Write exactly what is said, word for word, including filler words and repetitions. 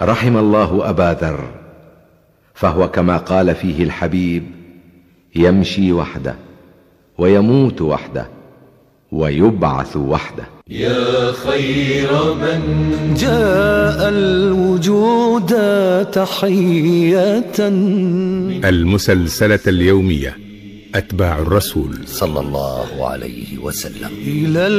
رحم الله أبا ذر، فهو كما قال فيه الحبيب: يمشي وحده ويموت وحده ويبعث وحده. يا خير من جاء الوجود تحية. المسلسلة اليومية أتباع الرسول صلى الله عليه وسلم. إلى